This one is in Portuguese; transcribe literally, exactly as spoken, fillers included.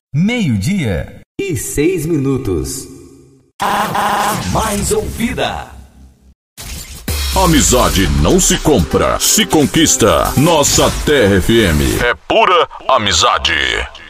Meio-dia e seis minutos. Mais ouvida. Amizade não se compra, se conquista. Nossa Terra F M é pura amizade.